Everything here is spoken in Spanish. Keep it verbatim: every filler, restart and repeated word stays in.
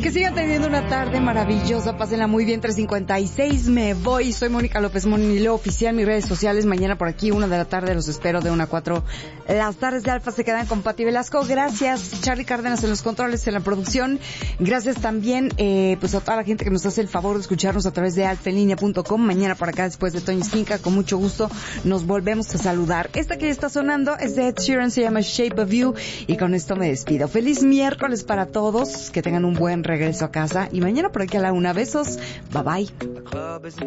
Que sigan teniendo una tarde maravillosa, pásenla muy bien. Tres cincuenta y seis me voy. Soy Mónica López Monileo Oficial, mis redes sociales. Mañana por aquí, una de la tarde, los espero de una a cuatro. Las tardes de Alfa se quedan con Pati Velasco. Gracias, Charly Cárdenas en los controles, en la producción. Gracias también eh, pues a toda la gente que nos hace el favor de escucharnos a través de alfa en línea punto com. Mañana por acá, después de Toño Esquinca, con mucho gusto nos volvemos a saludar. Esta que ya está sonando es de Ed Sheeran, se llama Shape of You, y con esto me despido. Feliz miércoles para todos, que tengan un buen regreso a casa, y mañana por aquí a la una. Besos, bye bye.